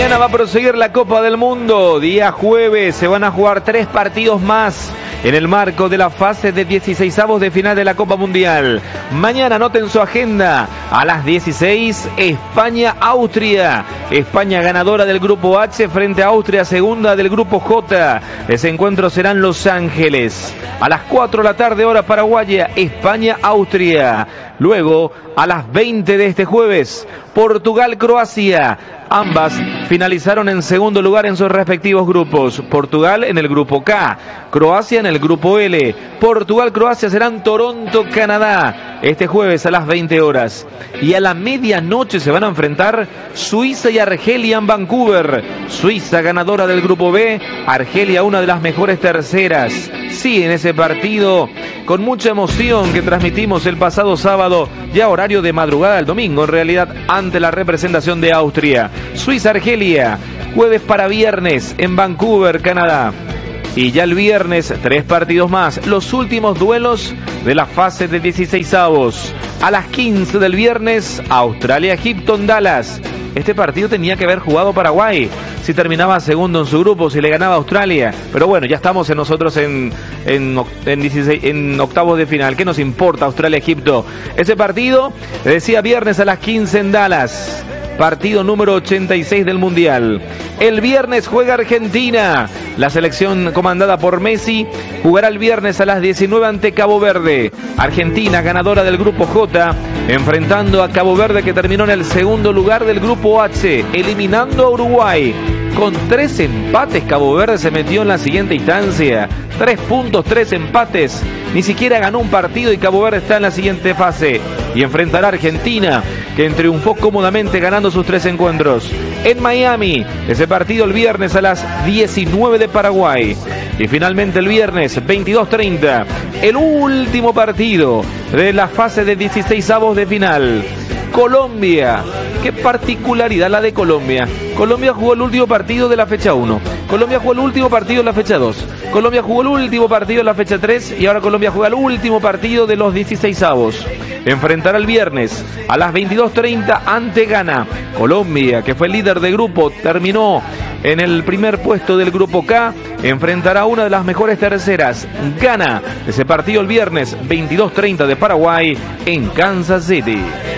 Mañana va a proseguir la Copa del Mundo. Día jueves se van a jugar 3 partidos más en el marco de la fase de 16avos de final de la Copa Mundial. Mañana, anoten su agenda, a las 16, España-Austria. España ganadora del grupo H frente a Austria, segunda del grupo J. Ese encuentro será en Los Ángeles. A las 4 de la tarde, hora paraguaya, España-Austria. Luego, a las 20 de este jueves, Portugal-Croacia. Ambas finalizaron en segundo lugar en sus respectivos grupos. Portugal en el grupo K, Croacia en el grupo L. Portugal-Croacia serán Toronto, Canadá, este jueves a las 20 horas. Y a la medianoche se van a enfrentar Suiza y Argelia en Vancouver. Suiza ganadora del grupo B, Argelia una de las mejores terceras. Sí, en ese partido con mucha emoción que transmitimos el pasado sábado, ya horario de madrugada del domingo, en realidad, ante la representación de Austria. Suiza-Argelia, jueves para viernes en Vancouver, Canadá. Y ya el viernes, 3 partidos más, los últimos duelos de la fase de 16avos. A las 15 del viernes, Australia-Egipto en Dallas. Este partido tenía que haber jugado Paraguay si terminaba segundo en su grupo, si le ganaba a Australia. Pero bueno, ya estamos nosotros en octavos de final. ¿Qué nos importa Australia-Egipto? Ese partido, decía, viernes a las 15 en Dallas. Partido número 86 del Mundial. El viernes juega Argentina. La selección comandada por Messi jugará el viernes a las 19 ante Cabo Verde. Argentina, ganadora del grupo J, enfrentando a Cabo Verde, que terminó en el segundo lugar del grupo H, eliminando a Uruguay. Con 3 empates, Cabo Verde se metió en la siguiente instancia. 3 puntos, 3 empates. Ni siquiera ganó un partido y Cabo Verde está en la siguiente fase. Y enfrentará a Argentina, que triunfó cómodamente ganando sus 3 encuentros. En Miami, ese partido el viernes a las 19 de Paraguay. Y finalmente el viernes, 22:30, el último partido de la fase de 16avos de final. Colombia, qué particularidad la de Colombia. Colombia jugó el último partido de la fecha 1. Colombia jugó el último partido de la fecha 2. Colombia jugó el último partido de la fecha 3 y ahora Colombia juega el último partido de los 16avos. Enfrentará el viernes a las 22:30 ante Ghana. Colombia, que fue el líder de grupo, terminó en el primer puesto del grupo K, enfrentará a una de las mejores terceras, Ghana. Ese partido el viernes 22:30 de Paraguay en Kansas City.